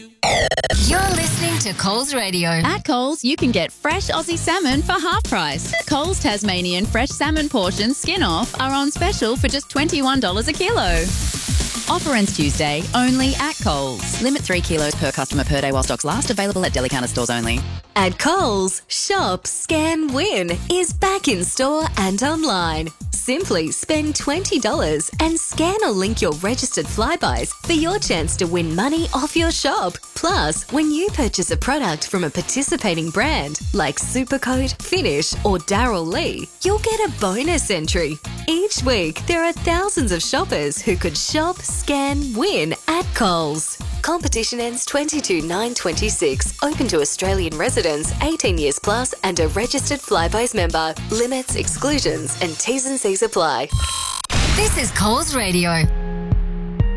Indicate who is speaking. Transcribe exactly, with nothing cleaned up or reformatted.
Speaker 1: You're listening to Coles Radio.
Speaker 2: At Coles, you can get fresh Aussie salmon for half price. Coles Tasmanian fresh salmon portions skin off are on special for just twenty-one dollars a kilo. Offer ends Tuesday, only at Coles. Limit three kilos per customer per day while stocks last. Available at Deli Counter stores only.
Speaker 3: At Coles, Shop, Scan, Win is back in store and online. Simply spend twenty dollars and scan or link your registered Flybuys for your chance to win money off your shop. Plus, when you purchase a product from a participating brand like Supercoat, Finish or Darryl Lee, you'll get a bonus entry. Each week, there are thousands of shoppers who could shop, scan, win at Coles. Competition ends twenty-two nine twenty-six. Open to Australian residents eighteen years plus and a registered Flybuys member. Limits, exclusions and T's and C's apply.
Speaker 1: This is Coles Radio.